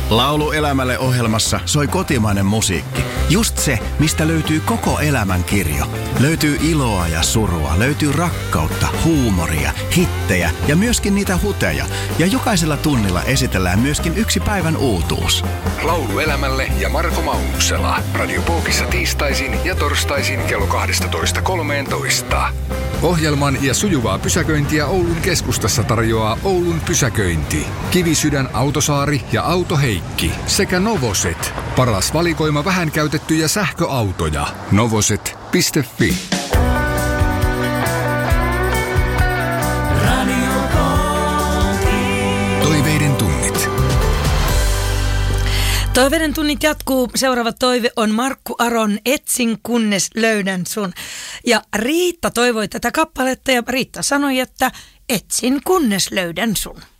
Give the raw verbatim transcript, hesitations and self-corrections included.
Laulu elämälle -ohjelmassa soi kotimainen musiikki. Just se, mistä löytyy koko elämän kirjo. Löytyy iloa ja surua, löytyy rakkautta, huumoria, hittejä ja myöskin niitä huteja. Ja jokaisella tunnilla esitellään myöskin yksi päivän uutuus. Laulu elämälle ja Marko Maunuksela. Radio Pookissa tiistaisin ja torstaisin kello kaksitoista kolmetoista. Ohjelman ja sujuvaa pysäköintiä Oulun keskustassa tarjoaa Oulun pysäköinti. Kivisydän Autosaari ja Autoheikki sekä Novoset. Paras valikoima vähän käytettyjä sähköautoja. novoset piste fi. Toiveiden tunnit. Toiveiden tunnit jatkuu. Seuraava toive on Markku Aron Etsin kunnes löydän sun. Ja Riitta toivoi tätä kappaletta ja Riitta sanoi, että etsin kunnes löydän sun.